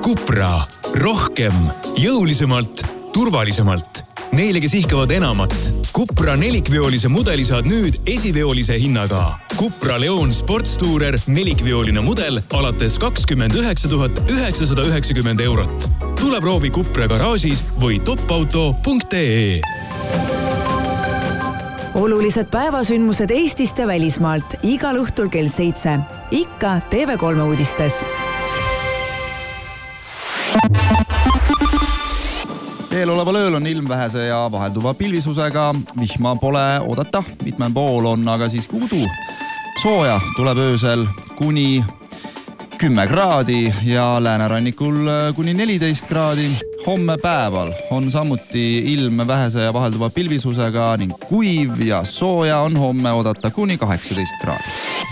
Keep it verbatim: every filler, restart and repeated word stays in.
Cupra. Rohkem, jõulisemalt, turvalisemalt. Neile, kes ihkavad enamat. Cupra nelikveolise mudeli saad nüüd esiveolise hinnaga. Cupra Leon Sportstourer nelikveoline mudel alates kakskümmend üheksa tuhat üheksasada üheksakümmend eurot. Tule proovi Cupra garaažis või topauto punkt ee. Olulised päevasündmused Eestist ja välismaalt igal õhtul kell seitse. Ikka T V kolme uudistes. Eeloleval ööl on ilm vähese ja vahelduva pilvisusega. Vihma pole oodata, mitmel pool on aga siis kuudu. Sooja tuleb öösel kuni kümme kraadi ja läänerannikul kuni neliteist kraadi. Homme päeval on samuti ilm vähese ja vahelduva pilvisusega ning kuiv ja sooja on homme oodata kuni kaheksateist kraadi.